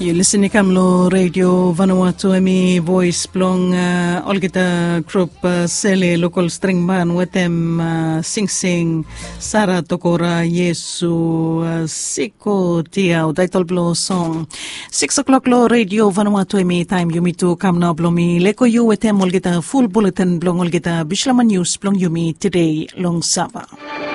You listen kamlo radio Vanuatu emi voice blong olgita group sele local string band with them sing Sara Tokora Yesu Siko Tiao title blow song 6 o'clock lo radio Vanuatu emi time yumi to come now blomi leko you with them olgita full bulletin blong olgita Bishlama news blong yumi today long Sava.